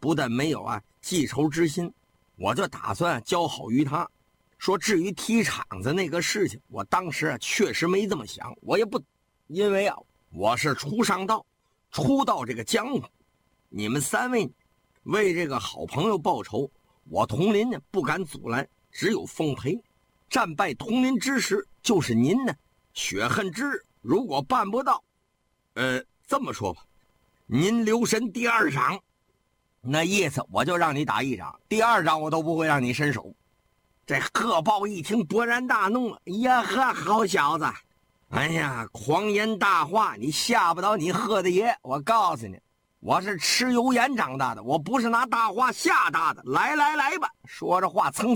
不但没有记仇之心，我就打算交好于他。说至于踢场子那个事情，我当时确实没这么想，我也不，因为我是初上道，初到这个江湖，你们3位为这个好朋友报仇，我佟林呢不敢阻拦，只有奉陪。战败佟林之时，就是您呢雪恨之日。如果办不到，这么说吧，您留神第2掌，那意思我就让你打1掌，第2掌我都不会让你伸手。这贺豹一听勃然大怒了，呀呵，好小子，哎呀，狂言大话，你吓不倒你贺大爷！我告诉你，我是吃油盐长大的，我不是拿大话吓大的。来吧！说着话，蹭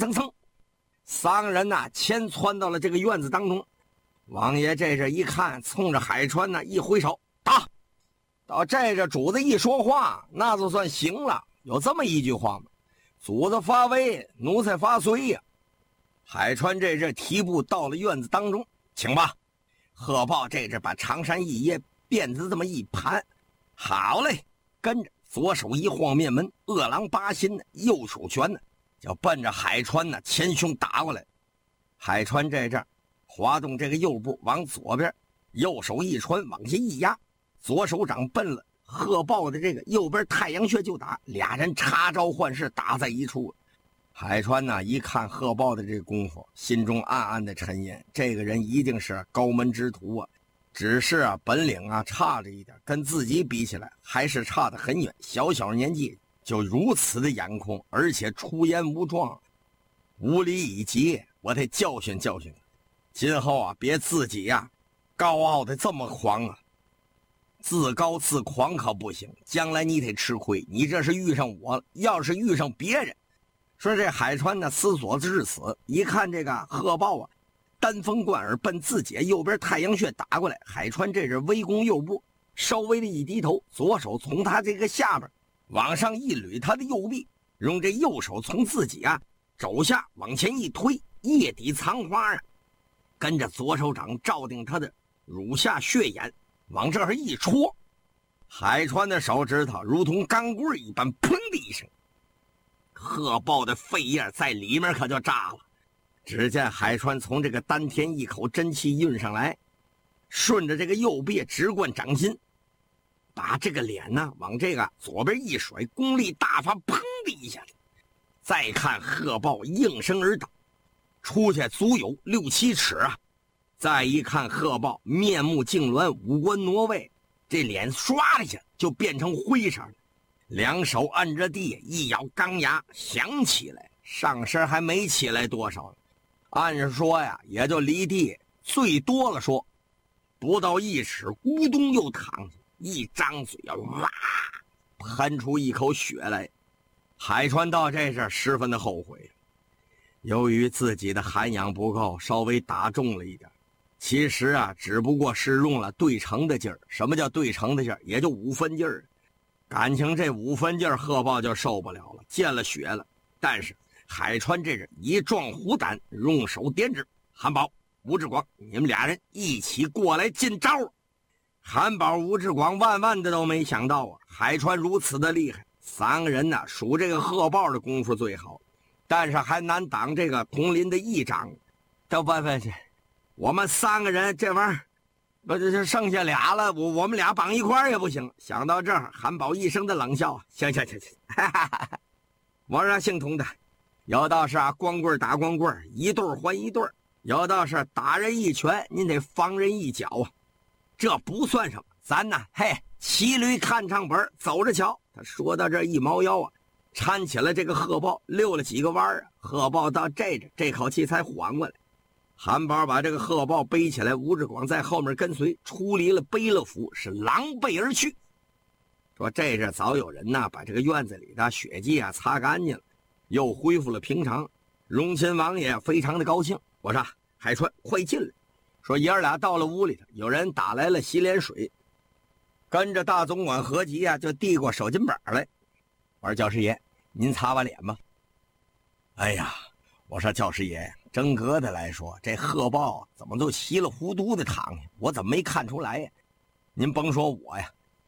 ，3个人牵窜到了这个院子当中。王爷这一看，冲着海川一挥手打。到这主子一说话，那就算行了。有这么一句话吗？主子发威，奴才发随呀。海川这提步到了院子当中，请吧。贺豹这把长衫一掖，辫子这么一盘，好嘞，跟着左手一晃面门，饿狼拔心，右手拳就奔着海川前胸打过来。海川这滑动这个右步往左边，右手一传往下一压，左手掌奔了贺豹的这个右边太阳穴就打，俩人插招换式打在一处。海川一看贺豹的这个功夫，心中暗暗的沉吟，这个人一定是高门之徒啊，只是本领差了一点，跟自己比起来还是差得很远。小年纪就如此的眼空，而且出言无状，无礼以及，我得教训教训他。今后别自己高傲的这么狂啊，自高自狂可不行，将来你得吃亏。你这是遇上我，要是遇上别人。说这海川思索至此，一看这个贺豹单锋贯耳奔自己右边太阳穴打过来。海川这是微弓右步，稍微的一低头，左手从他这个下边往上一捋他的右臂，用这右手从自己肘下往前一推，叶底藏花跟着左手掌照定他的乳下血眼，往这儿一戳，海川的手指头如同钢棍一般，砰的一声，贺豹的肺叶在里面可就炸了。只见海川从这个丹田一口真气运上来，顺着这个右臂直贯掌心，把这个脸往这个左边一甩，功力大发，砰的一下子。再看贺豹应声而倒，出去足有6、7尺再一看贺豹面目痉挛，五官挪位，这脸唰的一下就变成灰色了，两手按着地，一咬钢牙响起来，上身还没起来多少，按说也就离地最多了说不到1尺，咕咚又躺下，一张嘴哇喷出一口血来。海川到这时十分的后悔，由于自己的涵养不够，稍微打中了一点，其实只不过是用了对称的劲儿。什么叫对称的劲儿？也就5分劲儿。感情这5分劲儿贺豹就受不了了，见了血了。但是海川这人一壮虎胆，用手点指，韩宝、吴志广，你们俩人一起过来进招。韩宝、吴志广万万的都没想到海川如此的厉害。3个人数这个贺豹的功夫最好，但是还难挡这个佟林的一掌。这不我们3个人这玩意儿不就剩下俩了，我们俩绑一块也不行。想到这儿，韩宝一声的冷笑，行，哈哈哈哈，我让姓佟的，有道是光棍打光棍，一对还一对，有道是打人一拳，您得防人一脚这不算什么，咱骑驴看唱本，走着瞧。他说到这一猫腰搀起了这个贺豹，溜了几个弯贺豹到这口气才缓过来。韩宝把这个贺豹背起来，吴志广在后面跟随，出离了贝勒府，是狼狈而去。说这是早有人把这个院子里的血迹擦干净了，又恢复了平常。荣亲王爷非常的高兴，我说海川快进来。说爷儿俩到了屋里头，有人打来了洗脸水，跟着大总管何吉就递过手巾板来。我说教师爷，您擦把脸吧。哎呀，我说教师爷，真格的来说，这贺豹怎么都稀里糊涂的躺下，我怎么没看出来呀？您甭说我呀，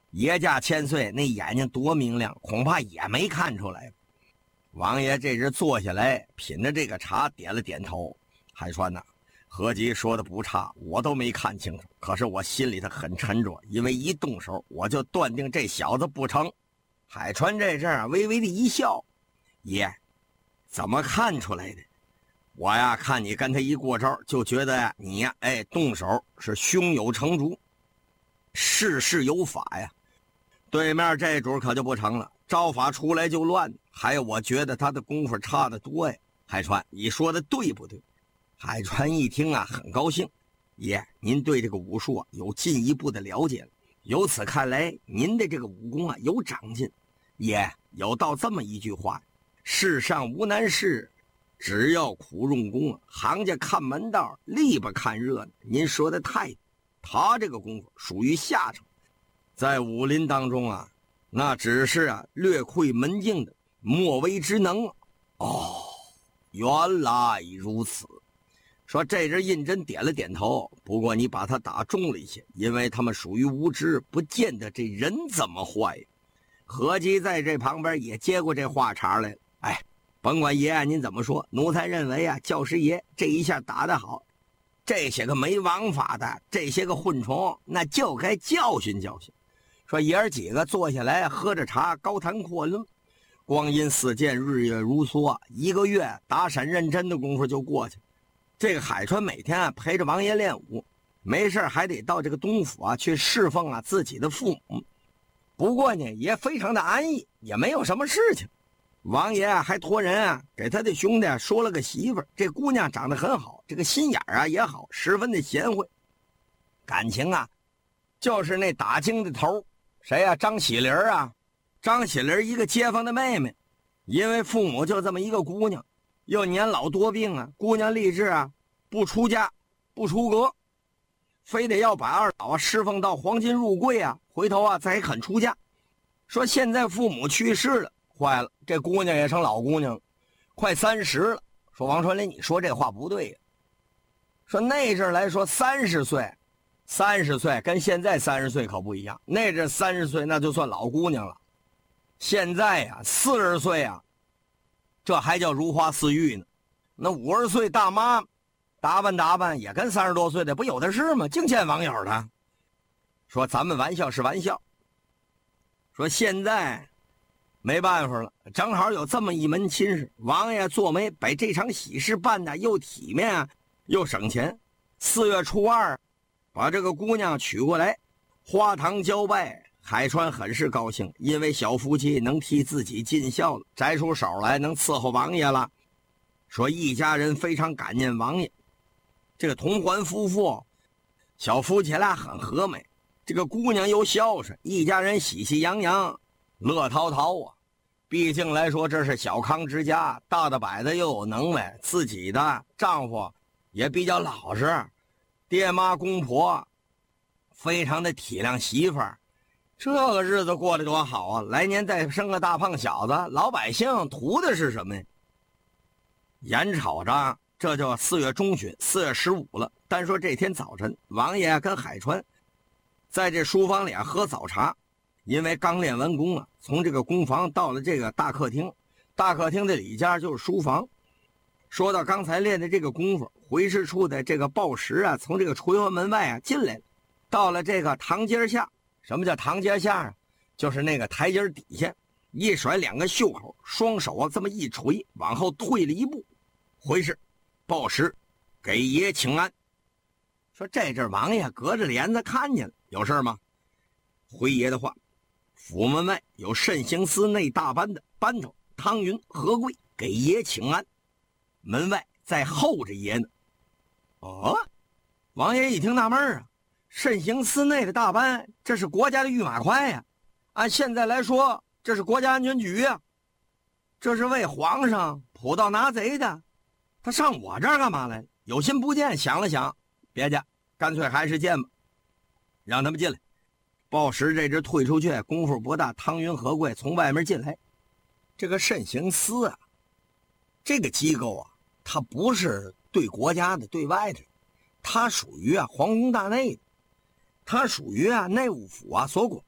爷家千岁那眼睛多明亮，恐怕也没看出来。王爷这时坐下来，品着这个茶，点了点头。海川呐，何吉说的不差，我都没看清楚，可是我心里头很沉着，因为一动手我就断定这小子不成。海川这阵儿微微的一笑，爷，怎么看出来的？我呀，看你跟他一过招，就觉得呀，你呀，动手是胸有成竹，事事有法呀。对面这主可就不成了，招法出来就乱。还有，我觉得他的功夫差得多呀。海川，你说的对不对？海川一听啊，很高兴。爷，您对这个武术啊有进一步的了解了。由此看来，您的这个武功啊有长进。爷，有道这么一句话：世上无难事，只要苦用功啊。行家看门道，力不看热闹。您说的太对，他这个功夫属于下乘，在武林当中啊，那只是啊略窥门径的莫为之能。哦，原来如此。说这人胤禛点了点头，不过你把他打中了一些，因为他们属于无知，不见得这人怎么坏。何基在这旁边也接过这话茬来了。甭管爷您怎么说，奴才认为啊，教师爷这一下打得好，这些个没王法的，这些个混虫，那就该教训教训。说爷儿几个坐下来喝着茶，高谈阔论。光阴似箭，日月如梭，1个月打闪认真的功夫就过去了。这个海川每天陪着王爷练武，没事还得到这个东府啊去侍奉啊自己的父母。不过呢，也非常的安逸，也没有什么事情。王爷还托人啊给他的兄弟说了个媳妇儿，这姑娘长得很好，这个心眼啊也好，十分的贤惠。感情啊，就是那打更的头，谁啊？张喜林啊，张喜林一个街坊的妹妹，因为父母就这么一个姑娘，又年老多病啊，姑娘立志啊不出家不出阁，非得要把二老啊侍奉到黄金入柜啊，回头啊才肯出家。说现在父母去世了，坏了，这姑娘也成老姑娘了，快30了。说王传林，你说这话不对呀。说那阵来说30岁跟现在30岁可不一样，那阵30岁那就算老姑娘了，现在呀40岁啊，这还叫如花似玉呢。那50岁大妈打扮也跟30多岁的不有的是吗？净见网友的。说咱们玩笑是玩笑，说现在没办法了，正好有这么一门亲事，王爷做媒把这场喜事办的又体面啊又省钱。4月初2把这个姑娘娶过来，花堂交拜。海川很是高兴，因为小夫妻能替自己尽孝了，摘出手来能伺候王爷了。说一家人非常感念王爷。这个同环夫妇小夫妻俩很和美，这个姑娘又孝顺，一家人喜气洋洋，乐滔滔啊。毕竟来说这是小康之家，大的摆的又有能耐，自己的丈夫也比较老实，爹妈公婆非常的体谅媳妇儿，这个日子过得多好啊！来年再生个大胖小子，老百姓图的是什么呀？眼瞅着这就4月中旬，4月15了。单说这天早晨，王爷跟海川在这书房里喝早茶，因为刚练完功啊，从这个工房到了这个大客厅，大客厅的里间就是书房。说到刚才练的这个功夫，回事处的这个报时啊，从这个垂花门外啊进来了，到了这个堂阶下。什么叫堂阶下啊？就是那个台阶底下，一甩2个袖口，双手啊这么一垂，往后退了一步，回事报时，给爷请安。说这阵王爷隔着帘子看见了，有事吗？回爷的话，府门外有慎刑司内大班的班头汤云、何贵给爷请安，门外在候着爷呢。哦，王爷一听纳闷啊，慎刑司内的大班，这是国家的御马快呀，按现在来说这是国家安全局呀，这是为皇上捕盗拿贼的，他上我这儿干嘛来？有心不见，想了想，别介，干脆还是见吧，让他们进来。报时这只退出去，功夫不大，汤云、何贵从外面进来。这个慎刑司啊，这个机构啊，它不是对国家的对外的，它属于啊皇宫大内的，它属于啊内务府啊所管。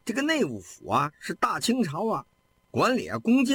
这个内务府啊是大清朝啊管理宫禁